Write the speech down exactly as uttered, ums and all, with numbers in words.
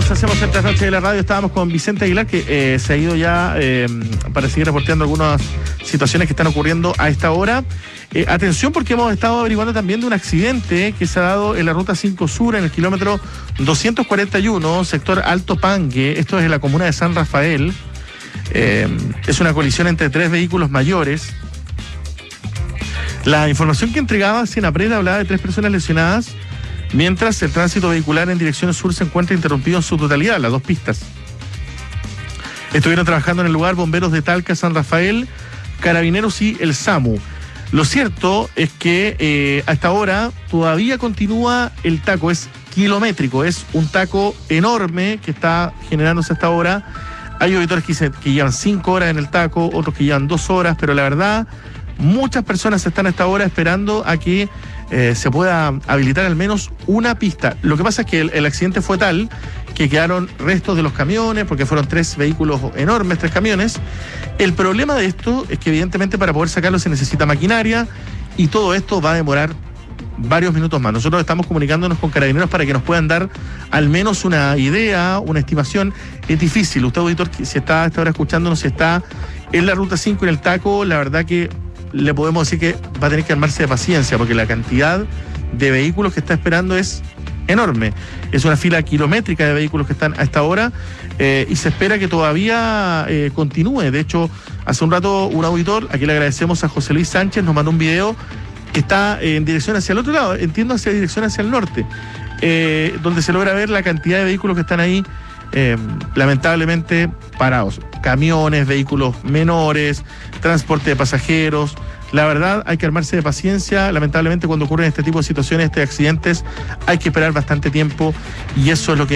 Continuamos, hacemos el trasnoche de la radio. Estábamos con Vicente Aguilar, que eh, se ha ido ya eh, para seguir reporteando algunas situaciones que están ocurriendo a esta hora. Eh, atención, porque hemos estado averiguando también de un accidente que se ha dado en la ruta cinco Sur, en el kilómetro doscientos cuarenta y uno, sector Alto Pangue. Esto es en la comuna de San Rafael. Eh, es una colisión entre tres vehículos mayores. La información que entregaba Senapred hablaba de tres personas lesionadas, mientras el tránsito vehicular en dirección sur se encuentra interrumpido en su totalidad, las dos pistas. Estuvieron trabajando en el lugar bomberos de Talca, San Rafael, Carabineros y el SAMU. Lo cierto es que eh, hasta ahora todavía continúa el taco, es kilométrico, es un taco enorme que está generándose hasta ahora. Hay auditores que, que llevan cinco horas en el taco, otros que llevan dos horas, pero la verdad, muchas personas están hasta ahora esperando a que eh, se pueda habilitar al menos una pista. Lo que pasa es que el, el accidente fue tal que quedaron restos de los camiones, porque fueron tres vehículos enormes, tres camiones. El problema de esto es que evidentemente para poder sacarlo se necesita maquinaria y todo esto va a demorar varios minutos más. Nosotros estamos comunicándonos con Carabineros para que nos puedan dar al menos una idea, una estimación. Es difícil. Usted, auditor, si está hasta ahora escuchándonos, si está en la ruta cinco, en el taco, la verdad que le podemos decir que va a tener que armarse de paciencia, porque la cantidad de vehículos que está esperando es enorme. Es una fila kilométrica de vehículos que están a esta hora eh, y se espera que todavía eh, continúe. De hecho, hace un rato un auditor, aquí le agradecemos a José Luis Sánchez, nos mandó un video que está eh, en dirección hacia el otro lado, entiendo hacia dirección hacia el norte, eh, donde se logra ver la cantidad de vehículos que están ahí eh, lamentablemente parados. Camiones, vehículos menores, transporte de pasajeros. La verdad, hay que armarse de paciencia. Lamentablemente, cuando ocurren este tipo de situaciones, este accidentes, hay que esperar bastante tiempo y eso es lo que